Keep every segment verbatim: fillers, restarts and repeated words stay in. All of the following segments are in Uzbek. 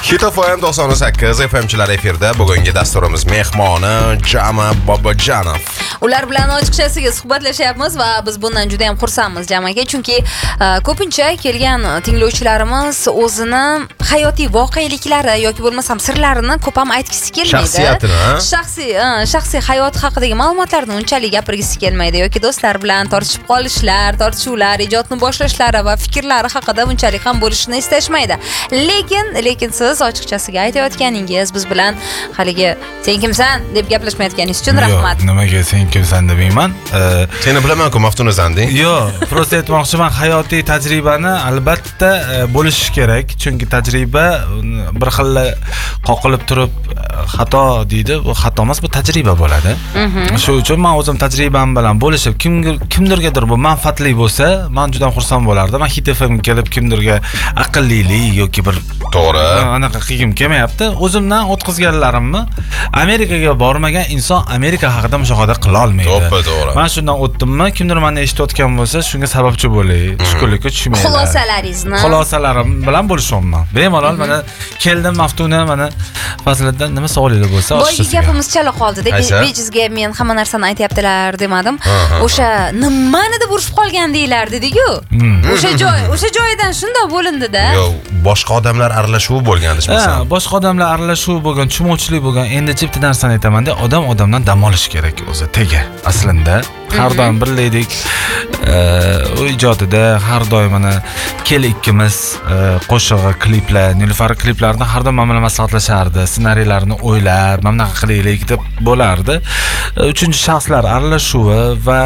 Hit F M to'qson sakkiz F M chilar efirda. Bugungi dasturimiz mehmoni Jama Bobojanov. Ular bilan ochiqchasiga suhbatlashyapmiz va biz bundan juda ham xursandmiz Jamaga, chunki ko'pincha kelgan tinglovchilarimiz o'zini hayotiy voqealiklari yoki bo'lmasam sirlarini ko'p ham aytgisi kelmaydi. Shaxsiyatini, shaxsiy shaxsiy hayot haqidagi ma'lumotlarni unchalik gapirgisi kelmaydi yoki do'stlar bilan tortishib qolishlar, tortishuvlar, ijodni boshlashlari va fikrlari haqida unchalik ham bo'lishni istashmaydi. Lekin lekin siz ochiqchasiga aytayotganingiz, biz bilan haligi sen kimsan deb gaplashmayotganingiz uchun rahmat. Nimaga sen kimsan demayman. Seni bilaman-ku, Maftunazanding. Yo'q, prosta aytmoqchiman, hayotiy tajribani albatta bo'lishi kerak, chunki tajriba bir xil qoqilib turib xato deydi, bu xato emas, bu tajriba bo'ladi. Shuning uchun men o'zim tajribam bilan bo'lishib, kimdir kimdirgadir bu manfaatli bo'lsa, men juda xursand bo'lardim. Men Hit F M kelib kimdirga aqllilik yoki bir to'g'ri anaqa qilgim kelmayapti. O'zimdan o'tkazganlarimni Amerikaga bormagan inson Amerika haqida mushohada qila olmaydi. To'ppa to'g'ri. Men shundan o'tdimmi, kimdir meni eshitayotgan bo'lsa, shunga sababchi bo'lay. Tushkunlikka tushmayman. Xulosalaringizni. Xulosalarim bilan bo'lishaman. Bemalol mana keldim Maftuna, mana Fazliddin nima savolinglar bo'lsa, boyagi gapimiz chala qoldi-da. Bejizga men hamma narsani aytayaptilar demadim. O'sha nimani deb urushib qolgan deylar dedi-ku. O'sha joy, o'sha joydan shunday bo'lindi-da. Yo'q, boshqa odamlar aralashuvi bo'lgan desam. Ha, boshqa odamlar aralashuvi bo'lgan, tushmovchilik bo'lgan. Endi jipti narsani aytaman-da, odam odamdan dam olish kerak o'zi. Tega aslida har doim birlaydik. U ijodida har doim mana kel ikkimiz qo'shig'i, kliplar, Nilufar kliplarini har doim mana maslahatlashardi, ssenariylarini o'ylab, mana bunaqa qilaylik deb bo'lardi. Uchinchi shaxslar aralashuvi va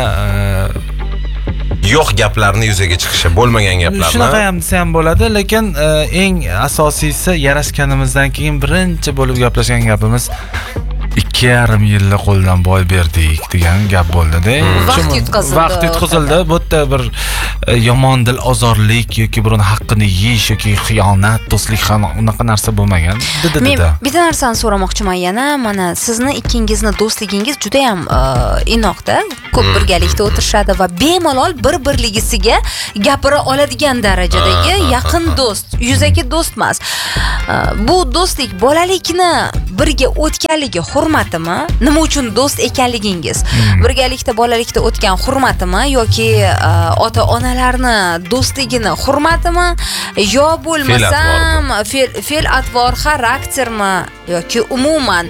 yo'q gaplarni yuzaga chiqishi, bo'lmagan gaplarni. Shunaqa ham desa ham bo'ladi, lekin eng asosiysi yarashganimizdan keyin birinchi bo'lib gaplashgan gapimiz ikki yarim yilda qo'ldan boy berdik degan gap bo'ldi-da. Vaqt yutqazildi. Vaqt yutqazildi. Bu yerda bir yomon dil ozorlik yoki birovning haqqini yeyish yoki xiyonat, do'stlik ham unaqa narsa bo'lmagan. Men bitta narsani so'ramoqchiman yana. Mana sizni ikkingizni do'stligingiz juda ham inoqda. Ko'p birgalikda o'tirishadi va bemalol bir-birligisiga gapira oladigan darajadagi yaqin do'st, yuzaki do'st emas. Bu do'stlik bolalikni birga o'tganligi hurmatimi? Nima uchun do'st ekanligingiz? Birgalikda bolalikda o'tgan hurmatimi yoki ota-onalarni do'stligini hurmatimi yo bo'lmasam fe'l atvor xaraktermi yoki umuman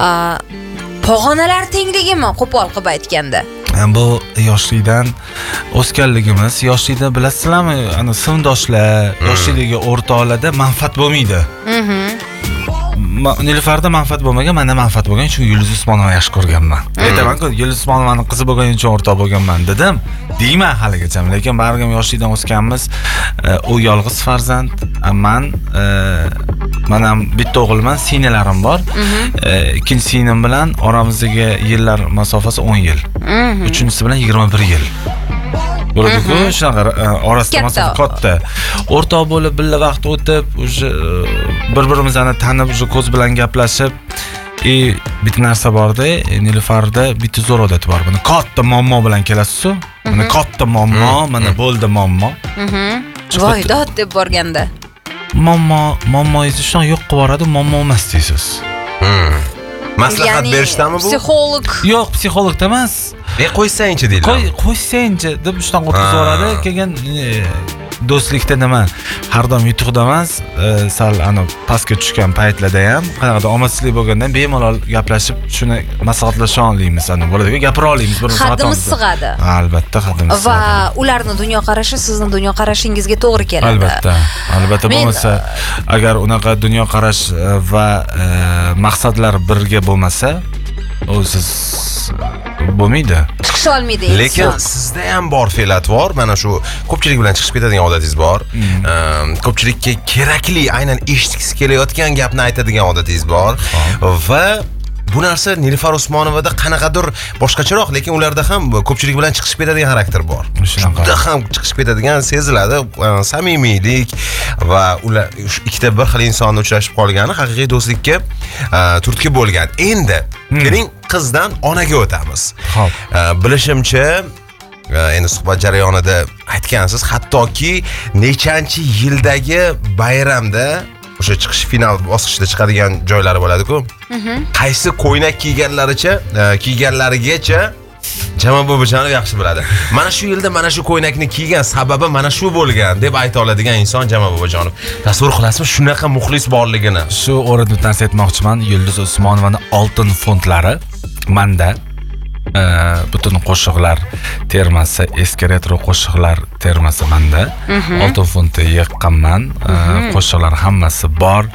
pog'onalar tengligimi, qo'pol qilib aytganda? Bu yoshlikdan o'sganligimiz, yoshlikda bilasizlarmi, ana sinfdoshlar, yoshlikdagi o'rtoqlarda manfaat bo'lmaydi. Nilufarda manfaat bo'lmagan, menda manfaat bo'lgan, chunki Yulduz Usmonovani yaxshi ko'rganman. Aytaman-ku, Yulduz Usmonovaning qizi bo'lganing uchun o'rtoq bo'lganman dedim. Deyman haligacha, lekin baribir yoshlikdan o'sganmiz. U yolg'iz farzand, men men ham bitta o'g'ilman, singillarim bor. Ikkinchi singlim bilan oramizdagi yillar masofasi o'n yil. Uchinchisi bilan yigirma bir yil. Bo'ladi-ku, shunaqa orasida masofa katta. O'rtoq bo'lib, birga vaqt o'tib, o'sha bir-birimizni tanib, o'sha ko'z bilan gaplashib, e bitta narsa bor-da, Nilufarda bitta zo'r odat bor. Buni katta muammo bilan kelasiz-ku. Mana katta muammo, mana bo'ldi muammo. Voy, dod deb borganda. Muammo, muammoingizni shunday yo'q qilib yuboradi, muammo emas deysiz. Maslahat berishdami bu? Psixolog. Yo'q, psixologda emas. E qo'ysangchi deydilar. Qo'y, qo'ysangchi deb shunday o'tkazib yuboradi. Keyin do'stlikda nima? Har doim yutuqda emas, sal ana pastga tushgan paytlarda ham, qanaqadir omadsizlik bo'lganda bemalol gaplashib, shuni maslahatlasha olamiz, ana bo'ladi-ku, gapira olamiz bir-birimizni. Haddimiz sig'adi. Albatta, haddimiz sig'adi. Va ularning dunyoqarashi sizning dunyoqarashingizga to'g'ri keladi. Albatta. Albatta bo'lmasa, agar unaqa dunyoqarash va maqsadlar birga bo'lmasa, o'siz bo'lmaydi. Chiqisha olmaydi. Lekin sizda ham bor fe'l-atvor, mana shu ko'pchilik bilan chiqib ketadigan odatingiz bor. Ko'pchilikka kerakli, aynan eshitgisi kelayotgan gapni aytadigan odatingiz bor va bu narsa Nilufar Usmonovada qanaqadir boshqacharoq, lekin ularda ham ko'pchilik bilan chiqishib ketadigan xarakter bor. Juda ham chiqishib ketadigan seziladi, samimiylik va ular ikkita bir xil insonni uchrashib qolgani haqiqiy do'stlikka turtki bo'lgan. Endi keling qizdan onaga o'tamiz. Xo'p. Bilishimcha, endi suhbat jarayonida aytgansiz, hattoki nechanchi yildagi bayramda o'sha chiqish final bosqichida chiqadigan joylari bo'ladi-ku. Qaysi ko'ylak kiyganlaricha, kiyganlarigacha Jamal Bobojonov yaxshi biladi. Mana shu yilda mana shu ko'ylakni kiygan sababi mana shu bo'lgan deb ayta oladigan inson Jamal Bobojonov. Tasavvur qilasizmi shunaqa muxlis borligini? Shu o'rinda ta'kid etmoqchiman, Yulduz Usmonovani oltin fondlari menda butun qo'shiqlar termasi, eski retro qo'shiqlar termasi menda. oltin funtni yiqqanman. Qo'shiqlar hammasi bor.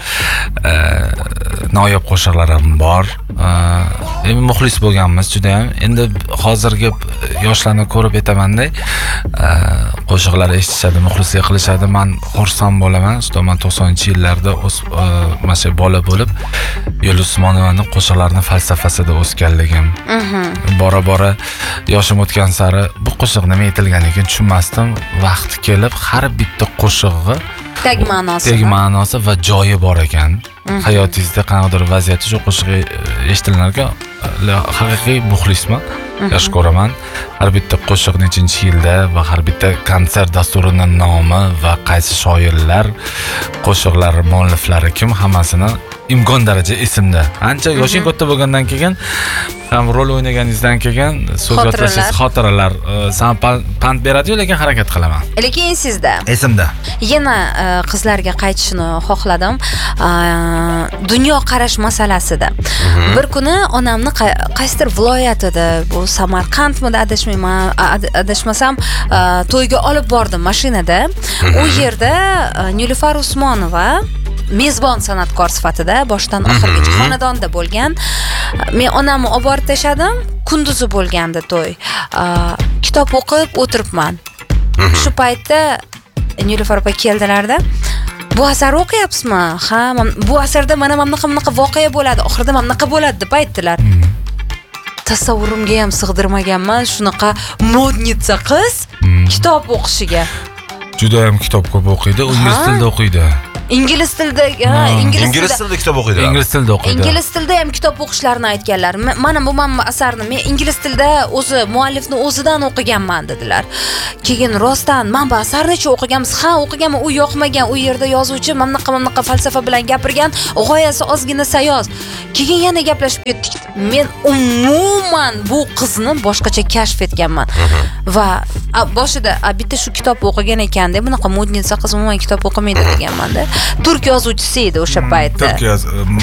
Noyob qo'shiqlar ham bor. Endi muxlis bo'lganmiz juda ham. Endi hozirgi yoshlarni ko'rib aytamanda, qo'shiqlar eshitishadi, muxlislik qilishadi. Men xursand bo'laman. To'g'ri to'qsoninchi yillarda mana shu bola bo'lib Yulduz Usmonovaning qo'shiqlarining falsafasida o'sganligim. Bora-bora yoshim o'tgan sari bu qo'shiq nima aytilganiga tushunmasdim. Vaqti kelib har bitta qo'shig'i tag ma'nosi tag ma'nosi va joyi bor ekan. Hayotingizda qanaqadir vaziyatda shu qo'shiq eshitilarga haqiqiy muxlisman. Yaxshi ko'raman. Har bitta qo'shiq nechinchi yilda va har bitta konsert dasturining nomi va qaysi shoirlar, qo'shiqlar mualliflari kim hammasini imkon daraja esimda. Ancha yoshing katta bo'lgandan keyin ham rol o'ynaganingizdan keyin so'z yodlashingiz xotiralar san pand beradi-yu, lekin harakat qilaman. Lekin sizda esimda. Yana qizlarga qaytishni xohladim. Dunyo qarash masalasida. Bir kuni onamni qaysidir viloyatida, bu Samarqandmi adashmayman, adashmasam, to'yga olib bordim mashinada. U yerda Nilufar Usmonova mezbon san'atkor sifatida boshdan oxirigacha xonadonda bo'lgan. Men onamni olib borib tashadim. Kunduzi bo'lgandi to'y. Kitob o'qib o'tiribman. Shu paytda Nilufar opa keldilarda, "Bu asar o'qiyapsizmi?" "Ha, bu asarda mana bunaqa bunaqa voqea bo'ladi, oxirida mana bunaqa bo'ladi" deb aytdilar. Tasavvurimga ham sig'dirmaganman shunaqa modnitsa qiz kitob o'qishiga. Juda ham kitob ko'p o'qiydi, ingliz tilida o'qiydi. Ingliz tilida, ingliz tilida kitob o'qiydi. Ingliz tilida o'qiydi. Ingliz tilida ham kitob o'qishlarini aytganlar. Mana bu mana asarni men ingliz tilida o'zi muallifni o'zidan o'qiganman dedilar. Keyin rostdan men bu asarni-chi o'qiganmiz? Ha, o'qiganman, u yoqmagan. U yerda yozuvchi mana bunaqa mana bunaqa falsafa bilan gapirgan, g'oyasi ozgina sayoz. Keyin yana gaplashib ketdik. Men umuman bu qizni boshqacha kashf etganman. Va boshida bitta shu kitob o'qigan ekan deb, bunaqa modnitsa qiz umuman kitob o'qimaydi deganman-da. Turk yozuvchisi edi o'sha paytda. Turk yoz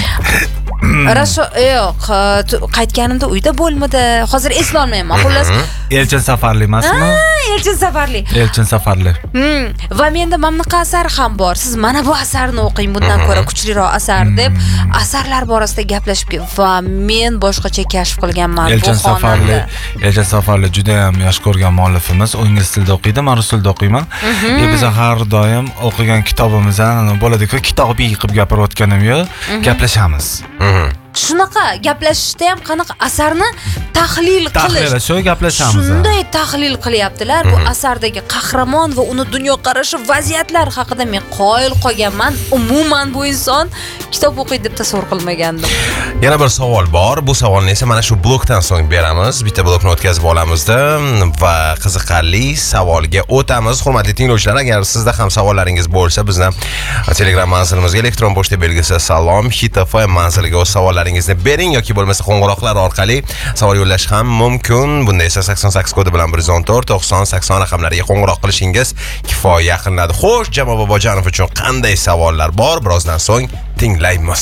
Rasho, yo'q, qaytganimda uyda bo'lmadi. Hozir eslay olmayman. Xullas, Elchin Safarli emasmi? Elchin Safarli. Elchin Safarli. Hmm, va menda mana bunaqa asar ham bor. Siz mana bu asarni o'qing, bundan ko'ra kuchliroq asar deb asarlar borasida gaplashib va men boshqacha kashf qilganman bu Elchin Safarli. xonanda. Elchin Safarli juda ham yaxshi ko'rgan muallifimiz. U ingliz tilida o'qiydi, men rus tilida o'qiyman. E biz har doim o'qigan kitobimizdan bo'ladi-ku, kitobiy qilib gapirayotganim yo'q, gaplashamiz. Shunaqa gaplashishda ham qanaqa asarni tahlil qilish. Tahlil, shu gaplashamiz. Shunday tahlil qilyaptilar. Bu asardagi qahramon va uni dunyoqarashi, vaziyatlar haqida men qoyil qolganman. Umuman bu inson kitob o'qiydi deb tasavvur qilmagandim. Yana bir savol bor. Bu savolni esa mana shu blokdan so'ng beramiz. Bitta blokni o'tkazib olamizda va qiziqarli savolga o'tamiz. Hurmatli tinglovchilar, agar sizda ham savollaringiz bo'lsa, bizni Telegram manzilimizga elektron pochta belgisi salom hit f m manziliga o'z savollaringizni bering yoki bo'lmasa qo'ng'iroqlar orqali savol yo'llash ham mumkin. Bunda esa sakson sakkiz kodi bilan bir yuz o'n to'rt to'qson sakson raqamlariga qo'ng'iroq qilishingiz kifoya qilinadi. Xo'sh, Jamal Bobojonov uchun qanday savollar bor? Birozdan so'ng tinglaymiz.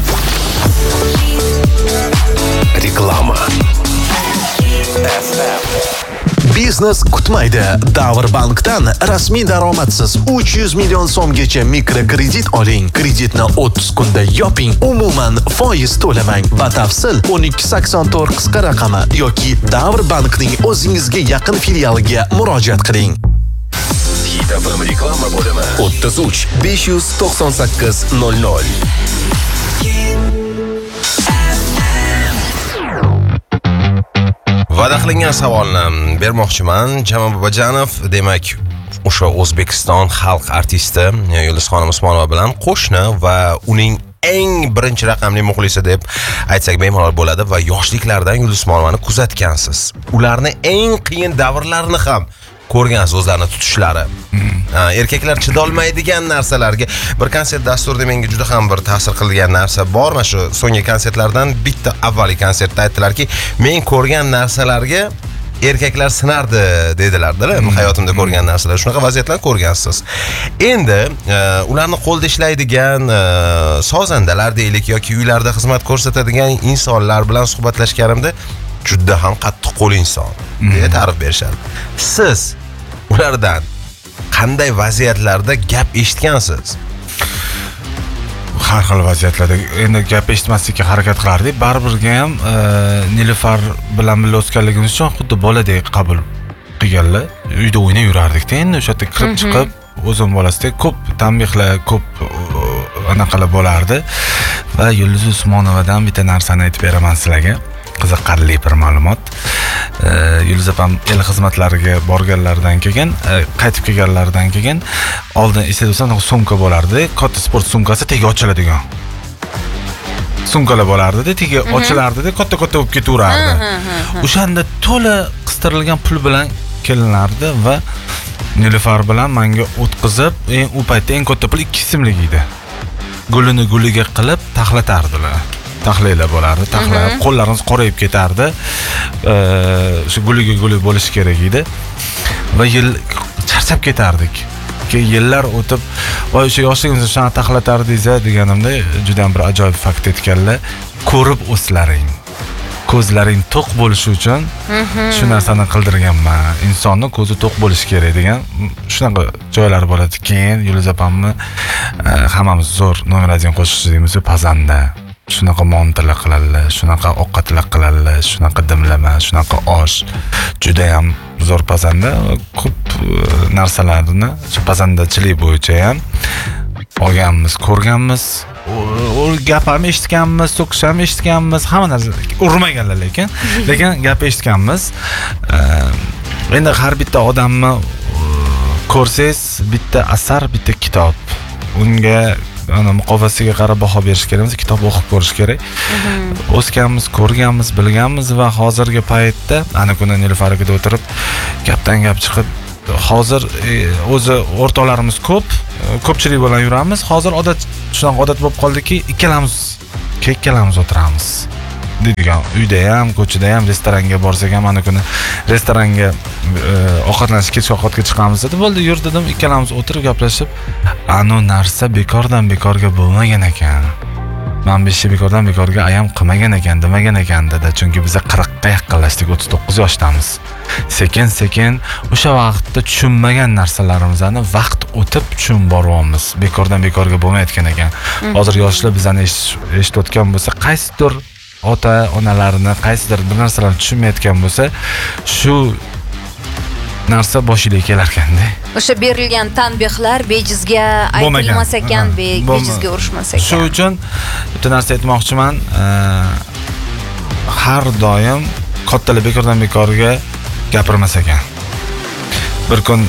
Reklama. Biznes kutmaydi. Davr bankdan rasmiy daromadsiz uch yuz million so'mgacha mikrokredit oling. Kreditni o'ttiz kunda yoping. Umuman foiz to'lamang. Batafsil o'n ikki sakson to'rt qisqa raqami yoki Davr bankning o'zingizga yaqin filialiga murojaat qiling. Hit F M reklama bo'limi o'ttiz uch besh yuz to'qson sakkiz nol nol. Va'da qilingan savolni bermoqchiman. Jamal Bobojonov, demak, o'sha O'zbekiston xalq artisti Yulduzxonim Usmonova bilan qo'shni va uning eng birinchi raqamli muxlisi deb aytsak bemalol bo'ladi va yoshliklardan Yulduz Usmonovani kuzatgansiz. Ularni eng qiyin davrlarini ham ko'rgansiz o'zlarini tutishlari. Ha, erkaklar chidolmaydigan narsalarga bir konsert dasturida menga juda ham bir ta'sir qilgan narsa bor. Mana shu so'nggi konsertlardan bitta avvalgi konsertda aytdilarki, men ko'rgan narsalarga erkaklar sinardi dedilar-da, hmm. hayotimda ko'rgan narsalar. Shunaqa vaziyatlarni ko'rgansiz. Endi uh, ularni qo'lda ishlaydigan uh, sozandalar deylik yoki uylarda xizmat ko'rsatadigan insonlar bilan suhbatlashganimda juda ham qattiq qo'l inson deya ta'rif berishadi. Siz ulardan qanday vaziyatlarda gap eshitgansiz? Har xil vaziyatlarda endi gap eshitmaslikka harakat qilardik. Baribirga ham e, Nilufar bilan birga o'sganligimiz uchun xuddi boladek qabul qilganlar. Uyda o'ynab yurardik-da. Endi o'sha yerga kirib chiqib, o'zim bolasidek ko'p tanbehlar, ko'p anaqalar bo'lardi. Va Yulduz Usmonovadan bitta narsani aytib beraman sizlarga. Qiziqarli bir ma'lumot. E, Yulduz opam el xizmatlariga borganlaridan keyin, e, qaytib kelganlaridan keyin oldin eslaysam sumka bo'lardi. Katta sport sumkasi tegi ochiladigan. Sumkalar bo'lardi-da, tegi ochilardi-da, katta-katta bo'lib ketaverardi. O'shanda to'la qistirilgan pul bilan kelinardi va Nilufar bilan menga o'tkazib, eng u paytda eng katta pul ikki so'mlik edi. Gulini guliga qilib taxlatardilar. Taxlaylar bo'lardi, taxlab, qo'llarimiz qorayib ketardi. Shu guliga guli bo'lishi kerak edi. Va yil charchab ketardik. Keyin yillar o'tib, voy o'sha yoshligimizda shuni taxlatardingiz deganimda juda ham bir ajoyib fakt aytganlar. Ko'rib o'slaring. Ko'zlaring to'q bo'lishi uchun shu narsani qildirganman. Insonning ko'zi to'q bo'lishi kerak degan shunaqa joylar bo'ladi. Keyin Yulduz opamni hammamiz zo'r nomeradigan qo'shiqchimiz pazanda. Shunaqa montila qiladilar, shunaqa ovqatlar qiladilar, shunaqa dimlama, shunaqa osh. Juda ham zo'r pazanda, ko'p narsalarni shu pazandachilik bo'yicha ham olganmiz, ko'rganmiz. U gap ham eshitganmiz, so'kish ham eshitganmiz, hamma narsa urmaganlar lekin, lekin gap eshitganmiz. Endi har bitta odamni ko'rsangiz, bitta asar, bitta kitob. Unga ana muqovasiga qarab baho berish kerak, kitob o'qib ko'rish kerak. O'sganmiz, ko'rganmiz, bilganmiz va hozirgi paytda ana kuni Nilufarga o'tirib gapdan gap chiqib, hozir o'zi o'rtoqlarimiz ko'p, ko'pchilik bilan yuramiz. Hozir odat shunaqa odat bo'lib qoldiki, ikkalamiz, ikkalamiz o'tiramiz. Deydigan, uyda ham, ko'chada ham, restoranga borsak ham ana kuni restoranga ovqatlanish, kechki ovqatga chiqamiz dedi. Bo'ldi, yur dedim, ikkalamiz o'tirib gaplashib, anu narsa bekordan bekorga bo'lmagan ekan. Men besh bekordan bekorga ayam qilmagan ekan, demagan ekan dedi. Chunki biz qirqqa yaqinlashdik, o'ttiz to'qqiz yoshdamiz. Sekin-sekin o'sha vaqtda tushunmagan narsalarimizni vaqt o'tib tushunib boryapmiz. Bekordan bekorga bo'lmayotgan ekan. Hozir yoshlar bizani eshitayotgan bo'lsa, qaysidir ota onalarini qaysidir bir narsalarni tushunmayotgan bo'lsa, shu narsa boshiga kelar ekanda. O'sha berilgan tanbehlar bejizga aytilmas ekan, bejizga urishmas ekan. Shu uchun bitta narsa aytmoqchiman, har doim kattalar bekordan bekorga gapirmas ekan. Bir kun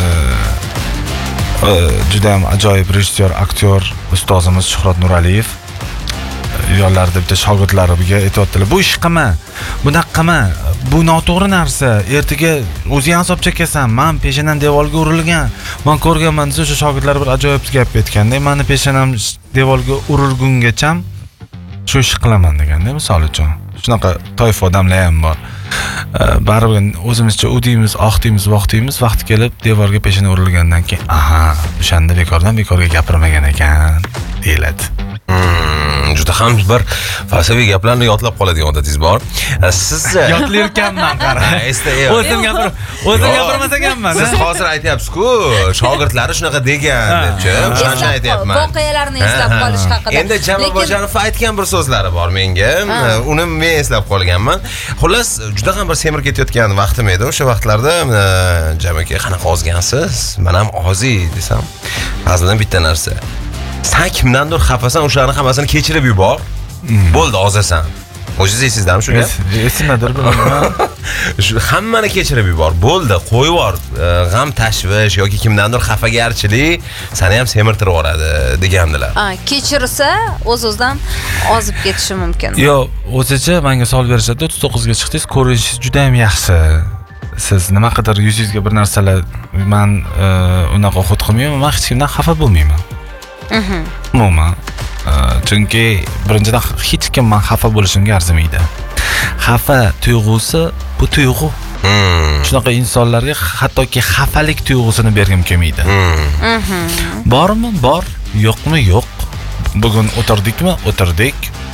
juda ham ajoyib rejissyor, aktyor ustozimiz Shuhrat Nuraliyev yollarda bitta shogirdlariga aytayotdilar, bu ish qilma, bunaqa qilma, bu noto'g'ri narsa, ertaga o'zing ham hisob chekasan, men peshanam devorga urilgan, men ko'rganman desa, o'sha shogirdlar bir ajoyib gap aytganda, meni peshanam devorga urilgungacha shu ish qilaman deganda, misol uchun. Shunaqa toifa odamlar ham bor. Baribir o'zimizcha udiymiz, oqdiymiz, vaqtiymiz, vaqt kelib devorga peshana urilgandan keyin, aha, o'shanda bekordan bekorga gapirmagan ekan deyiladi. Juda ham bir falsafiy gaplarni yodlab qoladigan odatingiz bor. Siz yodlayotganman, qara. O'zim gapirib, o'zim gapirmas ekanman. Siz hozir aytyapsiz-ku, shogirdlari shunaqa degan debchi. O'shani aytyapman. Voqealarni eslab qolish haqida. Endi Jamil Bojanov aytgan bir so'zlari bor menga. Uni men eslab qolganman. Xullas, juda ham bir semirib ketayotgan vaqtim edi. O'sha vaqtlarda Jamil aka, qanaqa ozgansiz? Men ham oziy desam, azlidan bitta narsa. Sen kimdandir xafasan, o'shalarni hammasini kechirib yubor. Bo'ldi, ozasan. O'zingiz eslaysizmi shu gap? Esimdadir, bilmayman. Shu hammani kechirib yubor. Bo'ldi, qo'yib yubor. G'am, tashvish yoki kimdandir xafagarchilik seni ham semirtirib yuboradi degandilar. Ha, kechirsa o'z-o'zidan ozib ketishi mumkin. Yo'q, o'zicha menga savol berishadi, o'ttiz to'qqizga chiqdingiz, ko'rinishingiz juda ham yaxshi. siz nimaqadir yuzingizga bir narsalar men unaqa xud qilmayman, men hech kimdan xafa bo'lmayman. Mhm. Umuman. Chunki birinchidan hech kim men xafa bo'lishimga arzimaydi. Xafa tuyg'usi bu tuyg'u. Shunaqa insonlarga hattoki xafalik tuyg'usini bergim kelmaydi. Mhm. Bormi? Bor. Yo'qmi? Yo'q. Bugun o'tirdikmi? O'tirdik.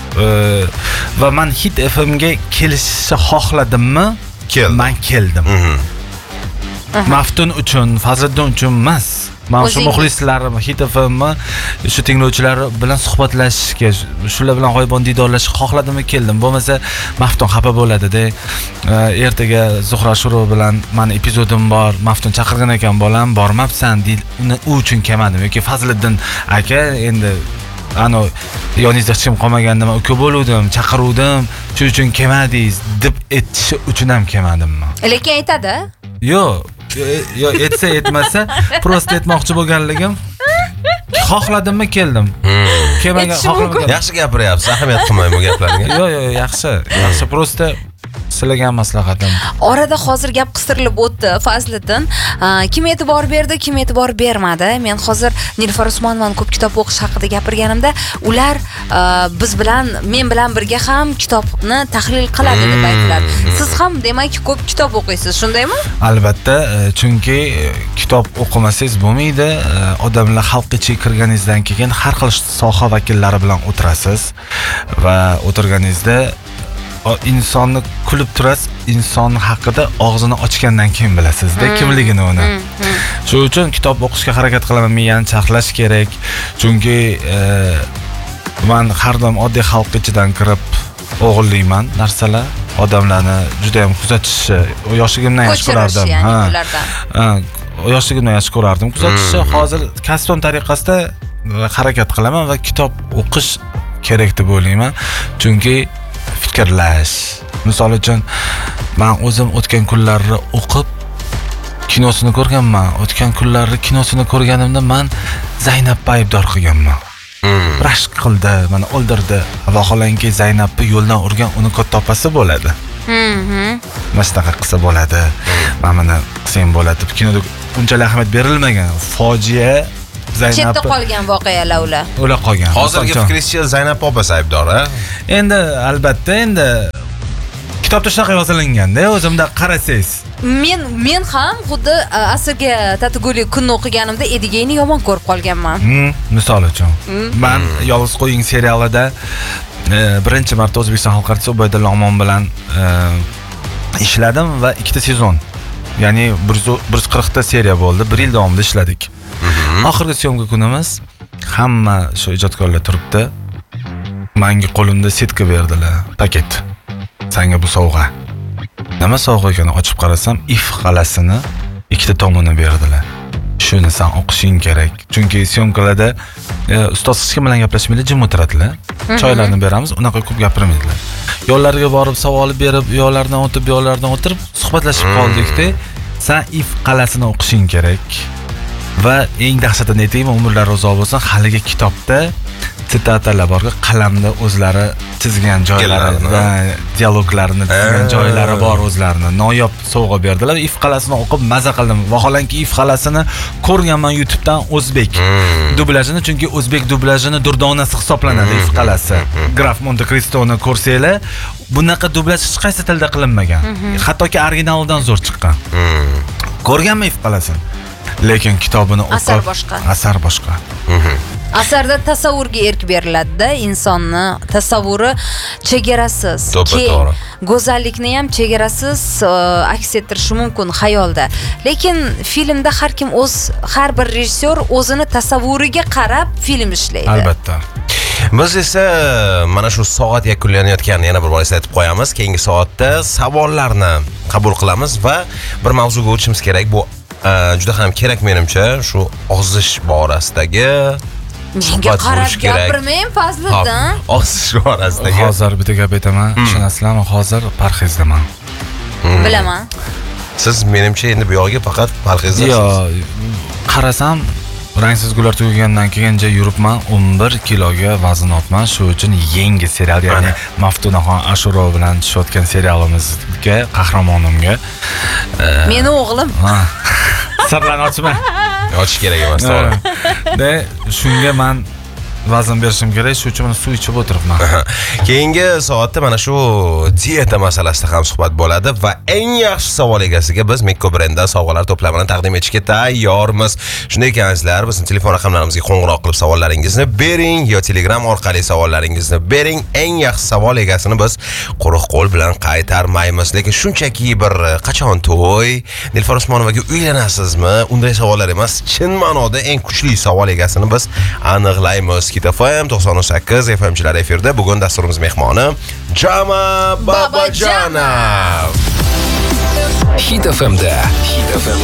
Va men Hit F M ga kelishni xohladimmi? Keldim. Men keldim. Maftun uchun, Fazliddin uchun emas. Men shu muxlislarim, Hit F M shu tinglovchilari bilan suhbatlashishga, shular bilan g'oyibon didorlashishga xohladimmi keldim. Bo'lmasa Maftun xafa bo'ladi-da. Ertaga Zuhra Shurova bilan meni epizodim bor, Maftun chaqirgan ekan bolam, bormabsan, uni u uchun kelmadim yoki Fazliddin aka endi ano yoningizda hech kim qolmaganda men uka bo'luvdim, chaqiruvdim, shuning uchun kelmadingiz deb aytishi uchun ham kelmadim men. Lekin aytadi. Yo'q, yo etsa etmasa, prosta aytmoqchi bo'lganligim xohladimmi keldim. Kelmagan xohlamagan. Yaxshi gapiryapsiz, ahamiyat qilmang bu gaplarga. Yo'q, yo'q, yaxshi. Yaxshi, prosta sizlarga maslahatim. Orada hozir gap qistirilib o'tdi Fazliddin. Kim e'tibor berdi, kim e'tibor bermadi? Men hozir Nilufar Usmonovani ko'p kitob o'qish haqida gapirganimda, ular biz bilan, men bilan birga ham kitobni tahlil qiladi deb aytiladi. Siz ham demak ko'p kitob o'qiysiz, shundaymi? Albatta, chunki kitob o'qimasangiz bo'lmaydi. Odamlar xalq ichiga kirganingizdan keyin har xil soha vakillari bilan o'tirasiz va o'tirganingizda insonni kulib turasiz, inson haqida og'zini ochgandan keyin bilasizda kimligini uni. Shuning uchun kitob o'qishga harakat qilaman, miyani charxlash kerak. Chunki men har doim oddiy xalq ichidan kirib o'g'irlayman narsalar, odamlarni juda ham kuzatishni yoshligimdan yaxshi ko'rardim. Ha. Yoshligimdan yaxshi ko'rardim kuzatishni. Hozir kasbim tariqasida harakat qilaman va kitob o'qish kerak deb o'ylayman. Chunki fikrlash. Misol uchun men o'zim o'tgan kunlarni o'qib kinosini ko'rganman. O'tgan kunlarni kinosini ko'rganimda men Zaynabni aybdor qilganman. Rashk qildi, meni o'ldirdi. Vaholanki Zaynabni yo'ldan urgan uni katta opasi bo'ladi. Mhm. Mastaqa qilsa bo'ladi. Men buni qilsam bo'ladi. Kinoda unchalik ahamiyat berilmagan. Fojia Zaynab chetda qolgan voqealar ular. Ular qolgan. Hozirgi fikringizcha Zaynab opasi aybdor, ha? Endi albatta endi kitobda shunaqa yozilganda, o'zimda qarasangiz. Men men ham xuddi asrga tatigulik kunni o'qiganimda Edigeyni yomon ko'rib qolganman. Hmm, misol uchun. Men Yolg'iz qo'ying serialida birinchi marta O'zbekiston xalq artisti Ubayda Lomon bilan ishladim va ikkita sezon. Ya'ni bir yuz qirq ta seriya bo'ldi. bir yil davomida ishladik. Oxirgi syomka kunimiz hamma shu ijodkorlar turibdi. Menga qo'limda setka berdilar, paket. Senga bu sovg'a. Nima sovg'a ekanini ochib qarasam, if qalasini ikkita tomoni berdilar. Shuni sen o'qishing kerak. Chunki syomkalarda ustoz hech kim bilan gaplashmaydi, jim o'tiradilar. Choylarni beramiz, unaqa ko'p gapirmaydilar. Yo'llarga borib savol berib, yo'llardan o'tib, yo'llardan o'tirib suhbatlashib qoldik-da. Sen if qalasini o'qishing kerak. Va eng dahshatli aytaymi, umrlari uzoq bo'lsin, haligi kitobda sitatalar borga qalamda o'zlari chizgan joylari va dialoglarini chizgan joylari bor o'zlarini. Noyob sovg'a berdilar. If qalasini o'qib maza qildim. Vaholanki if qalasini ko'rganman YouTubedan o'zbek dublajini, chunki o'zbek dublajini durdonasi hisoblanadi if qalasi. Graf Monte Cristoni ko'rsanglar, bunaqa dublaj hech qaysi tilda qilinmagan. Hattoki originalidan zo'r chiqqan. Ko'rganman if qalasini. Lekin kitobini o'qib asar boshqa. Asar boshqa. Asarda tasavvurga erk beriladi-da, insonni tasavvuri chegarasiz. To'g'ri. Go'zallikni ham chegarasiz aks ettirishi mumkin xayolda. Lekin filmda har kim o'z, har bir rejissyor o'zini tasavvuriga qarab film ishlaydi. Albatta. Biz esa mana shu soat yakunlanayotganini yana bir bor eslatib qo'yamiz. Keyingi soatda savollarni qabul qilamiz va bir mavzuga o'tishimiz kerak. Bu juda ham kerak menimcha, shu ozish borasidagi menga qarab gapirmang Fazliddin. Ozish borasidagi. Hozir bitta gap aytaman, tushunasizlarmi? Hozir parhezdaman. Bilaman. Siz menimcha endi bu yo'lga faqat parhezda. Yo'q, qarasam Rangsiz gullar tugagandan keyin yuribman o'n bir kiloga vazn ortman. Shu uchun yangi serial, ya'ni Maftunaxon Ashurova bilan tushayotgan serialimizga qahramonimga Meni o'g'lim. sirlarni ochma. Ochish kerak emas, to'g'ri. De shunga men vazn berishim kerak, shu uchun suv ichib o'tiribman. Keyingi soatda mana shu dieta masalasida ham suhbat bo'ladi va eng yaxshi savol egasiga biz Mekko brenddan sovg'alar to'plamini taqdim etishga tayyormiz. Shunday ekanizlar, bizning telefon raqamlarimizga qo'ng'iroq qilib savollaringizni bering yo Telegram orqali savollaringizni bering. Eng yaxshi savol egasini biz quruq qo'l bilan qaytarmaymiz. Lekin shunchaki bir qachon to'y, Nilufar Usmonovaga uylanasizmi? Unday savollar emas, chin ma'noda eng kuchli savol egasini biz aniqlaymiz. Hit F M to'qson sakkiz F M chilar efirda. Bugun dasturimiz mehmoni Jama Babajanov. Hit F M'da Hit F M